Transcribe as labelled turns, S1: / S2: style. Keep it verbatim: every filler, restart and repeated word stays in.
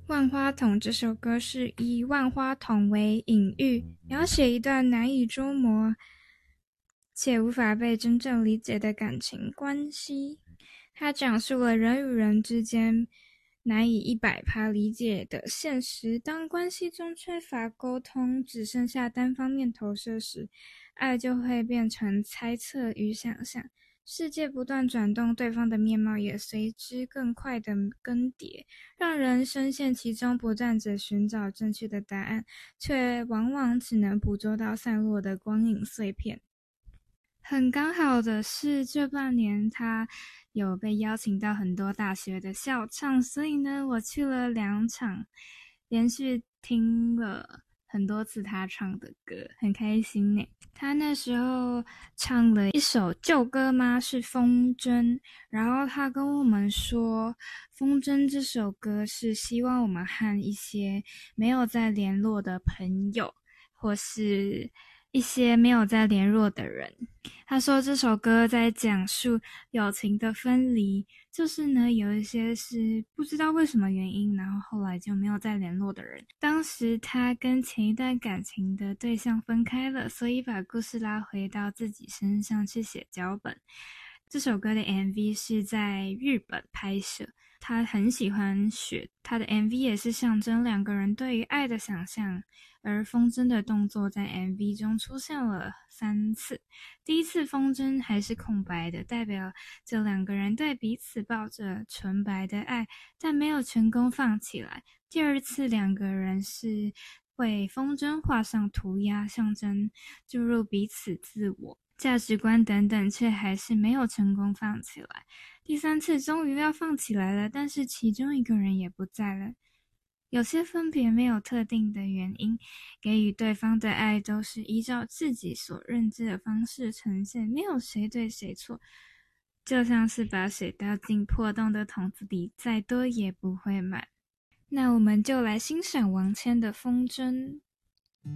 S1: 万花筒这首歌是以万花筒为隐喻，描写一段难以捉摸且无法被真正理解的感情关系。它讲述了人与人之间难以一百趴理解的现实，当关系中缺乏沟通，只剩下单方面投射时，爱就会变成猜测与想象。世界不断转动，对方的面貌也随之更快的更迭，让人深陷其中，不断着寻找正确的答案，却往往只能捕捉到散落的光影碎片。很刚好的是，这半年他有被邀请到很多大学的校唱，所以呢，我去了两场，连续听了很多次他唱的歌，很开心呢。他那时候唱了一首旧歌吗？是风筝，然后他跟我们说，风筝这首歌是希望我们和一些没有再联络的朋友，或是一些没有再联络的人。他说这首歌在讲述友情的分离，就是呢有一些是不知道为什么原因，然后后来就没有再联络的人。当时他跟前一段感情的对象分开了，所以把故事拉回到自己身上去写脚本。这首歌的 M V 是在日本拍摄，他很喜欢雪，他的 M V 也是象征两个人对于爱的想象，而风筝的动作在 M V 中出现了三次。第一次风筝还是空白的，代表这两个人对彼此抱着纯白的爱，但没有成功放起来。第二次两个人是为风筝画上涂鸦，象征注入彼此自我价值观等等，却还是没有成功放起来。第三次终于要放起来了，但是其中一个人也不在了。有些分别没有特定的原因，给予对方的爱都是依照自己所认知的方式呈现，没有谁对谁错，就像是把水倒进破洞的桶子里，再多也不会满。那我们就来欣赏王谦的《风筝》。